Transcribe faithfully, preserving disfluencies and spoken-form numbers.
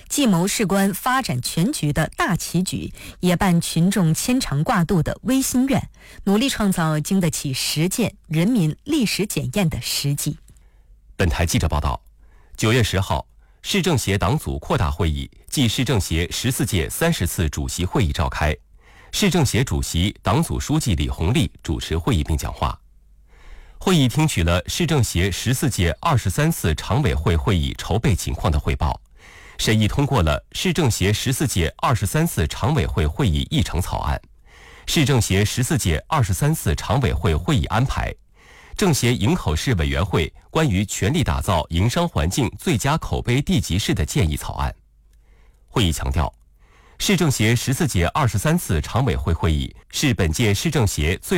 既谋事关发展全局的大棋局，也办群众牵肠挂肚的微心愿，努力创造经得起实践、人民历史检验的实际。 本台记者报道，九月十号，市政协党组扩大会议暨市政协十四届三十次主席会议召开，市政协主席、党组书记李红利主持会议并讲话。会议听取了市政协十四届二十三次常委会会议筹备情况的汇报，审议通过了市政协十四届二十三次常委会会议议程草案、市政协十四届二十三次常委会会议安排、政协营口市委员会关于全力打造营商环境最佳口碑地级市的建议草案。会议强调，市政协十四届二十三次常委会会议是本届市政协最